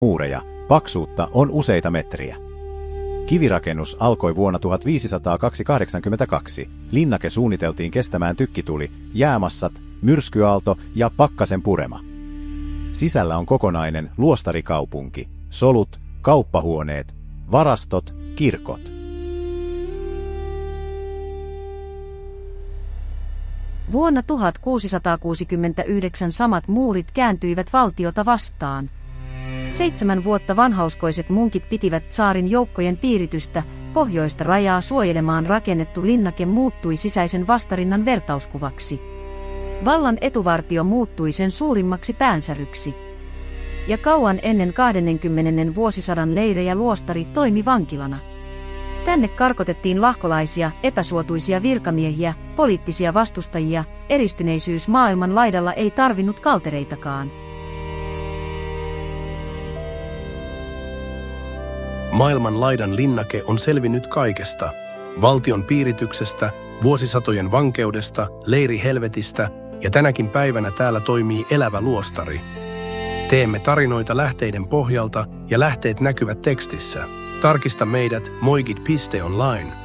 muureja, paksuutta on useita metriä. Kivirakennus alkoi vuonna 1582. Linnake suunniteltiin kestämään tykkituli, jäämassat, myrskyaalto ja pakkasen purema. Sisällä on kokonainen luostarikaupunki, solut, kauppahuoneet, varastot, kirkot. Vuonna 1669 samat muurit kääntyivät valtiota vastaan. 7 vuotta vanhauskoiset munkit pitivät tsaarin joukkojen piiritystä, pohjoista rajaa suojelemaan rakennettu linnake muuttui sisäisen vastarinnan vertauskuvaksi. Vallan etuvartio muuttui sen suurimmaksi päänsäryksi. Ja kauan ennen 20. vuosisadan leirejä luostari toimi vankilana. Tänne karkotettiin lahkolaisia, epäsuotuisia virkamiehiä, poliittisia vastustajia, eristyneisyys maailman laidalla ei tarvinnut kaltereitakaan. Maailman laidan linnake on selvinnyt kaikesta. Valtion piirityksestä, vuosisatojen vankeudesta, leirihelvetistä ja tänäkin päivänä täällä toimii elävä luostari. Teemme tarinoita lähteiden pohjalta ja lähteet näkyvät tekstissä. Tarkista meidät moigit.online.